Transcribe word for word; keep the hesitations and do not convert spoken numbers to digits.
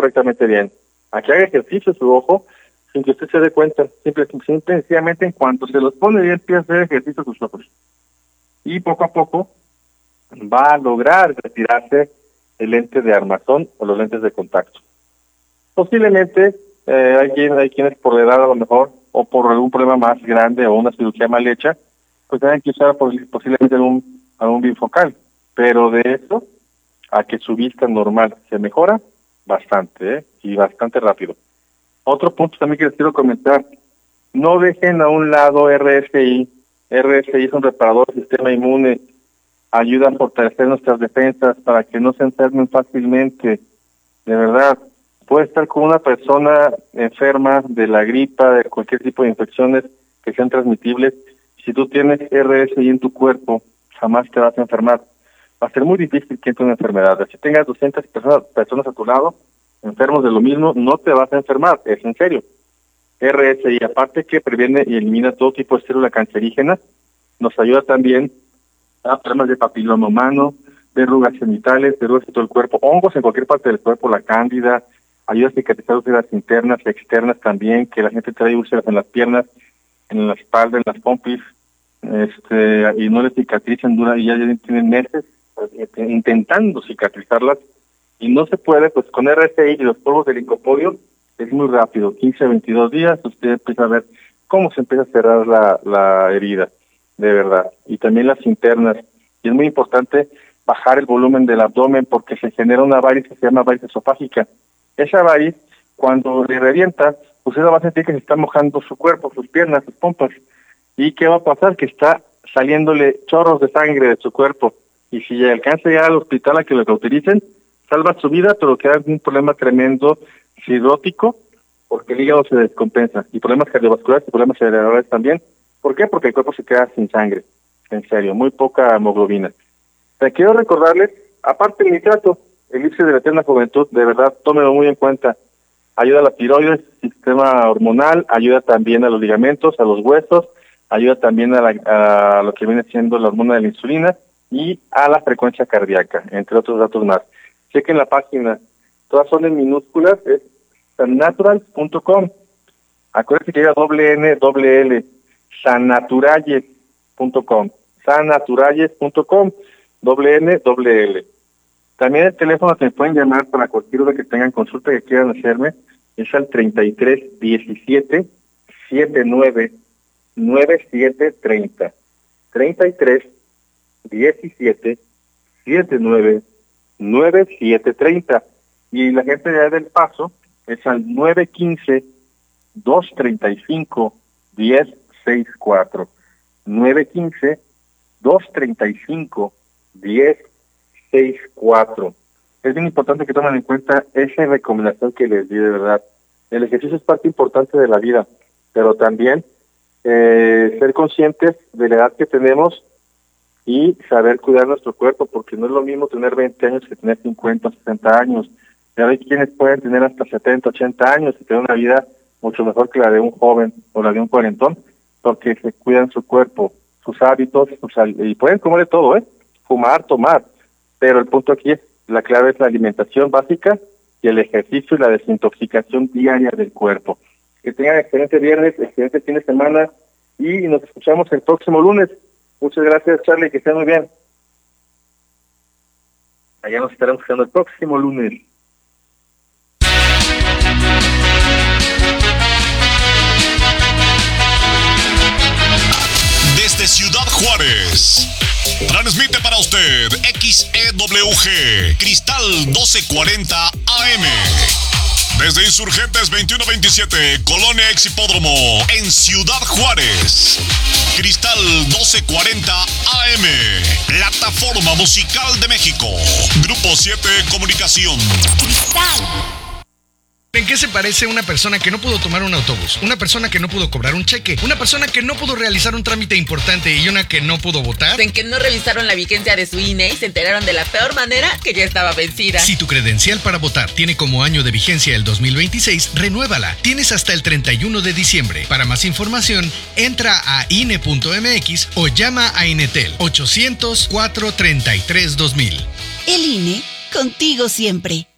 correctamente bien, a que haga ejercicio su ojo, sin que usted se dé cuenta, simple, simple, sencillamente en cuanto se los pone bien, empieza a hacer ejercicio sus ojos. Y poco a poco va a lograr retirarse el lente de armazón o los lentes de contacto. Posiblemente eh, hay, quien, hay quienes por la edad a lo mejor, o por algún problema más grande o una cirugía mal hecha, pues tienen que usar posiblemente algún, algún bifocal. Pero de eso a que su vista normal se mejora, bastante, ¿eh? Y bastante rápido. Otro punto también que les quiero comentar, no dejen a un lado R F I. R F I es un reparador del sistema inmune, ayuda a fortalecer nuestras defensas para que no se enfermen fácilmente. De verdad, puede estar con una persona enferma de la gripa, de cualquier tipo de infecciones que sean transmitibles. Si tú tienes R F I en tu cuerpo, jamás te vas a enfermar. Va a ser muy difícil que entre una enfermedad. Si tengas doscientas personas, personas a tu lado, enfermos de lo mismo, no te vas a enfermar, es en serio. R S I, aparte que previene y elimina todo tipo de célula cancerígena, nos ayuda también a problemas de papiloma humano, verrugas genitales, verrugas de todo el cuerpo, hongos en cualquier parte del cuerpo, la cándida, ayuda a cicatrizar úlceras internas, externas también, que la gente trae úlceras en las piernas, en la espalda, en las pompis, este, y no le cicatrizan, dura, y ya tienen meses intentando cicatrizarlas, y no se puede, pues con R S I y los polvos de licopodio, es muy rápido, quince a veintidós días, usted empieza a ver cómo se empieza a cerrar la, la herida, de verdad. Y también las internas. Y es muy importante bajar el volumen del abdomen porque se genera una variz que se llama variz esofágica. Esa variz, cuando le revienta, usted va a sentir que se está mojando su cuerpo, sus piernas, sus pompas. ¿Y qué va a pasar? Que está saliéndole chorros de sangre de su cuerpo. Y si alcanza ya al hospital a que lo cauterilicen, salva su vida, pero queda un problema tremendo cirrótico, porque el hígado se descompensa, y problemas cardiovasculares y problemas cerebrales también. ¿Por qué? Porque el cuerpo se queda sin sangre, en serio, muy poca hemoglobina. Te quiero recordarles, aparte del nitrato, el elixir de la eterna juventud, de verdad, tómenlo muy en cuenta. Ayuda a la tiroides, sistema hormonal, ayuda también a los ligamentos, a los huesos, ayuda también a, la, a lo que viene siendo la hormona de la insulina y a la frecuencia cardíaca, entre otros datos más. Chequen la página, todas son en minúsculas, es sannatural punto com. Acuérdense que era doble N, doble L, sannaturalles punto com, sannaturalles punto com, doble N, doble L. También el teléfono que me pueden llamar para cualquier duda que tengan, consulta que quieran hacerme, es al treinta y tres diecisiete setenta y nueve noventa y siete treinta. treinta y tres diecisiete setenta y nueve noventa y siete treinta. Y la gente de del Paso es al nueve uno cinco, dos tres cinco, uno cero seis cuatro. nueve uno cinco, dos tres cinco, uno cero seis cuatro. Es bien importante que tomen en cuenta esa recomendación que les di, de verdad. El ejercicio es parte importante de la vida, pero también eh, ser conscientes de la edad que tenemos y saber cuidar nuestro cuerpo, porque no es lo mismo tener veinte años que tener cincuenta, sesenta años. Ya hay quienes pueden tener hasta setenta, ochenta años y tener una vida mucho mejor que la de un joven o la de un cuarentón, porque se cuidan su cuerpo, sus hábitos, sus, y pueden comer de todo, ¿eh? Fumar, tomar, pero el punto aquí es, la clave es la alimentación básica y el ejercicio y la desintoxicación diaria del cuerpo. Que tengan excelente viernes, excelente fin de semana y nos escuchamos el próximo lunes. Muchas gracias, Charlie, que estén muy bien. Allá nos estaremos escuchando el próximo lunes. Desde Ciudad Juárez, transmite para usted X E W G, Cristal doce cuarenta A M. Desde Insurgentes veintiuno veintisiete, Colonia Ex Hipódromo, en Ciudad Juárez. Cristal doce cuarenta A M, Plataforma Musical de México. Grupo siete Comunicación. Cristal. ¿En qué se parece una persona que no pudo tomar un autobús? Una persona que no pudo cobrar un cheque, una persona que no pudo realizar un trámite importante y una que no pudo votar. En que no revisaron la vigencia de su I N E y se enteraron de la peor manera que ya estaba vencida. Si tu credencial para votar tiene como año de vigencia el dos mil veintiséis, renuévala. Tienes hasta el treinta y uno de diciembre. Para más información, entra a I N E punto M X o llama a Inetel ochocientos, cuatrocientos treinta y tres, dos mil. El I N E, contigo siempre.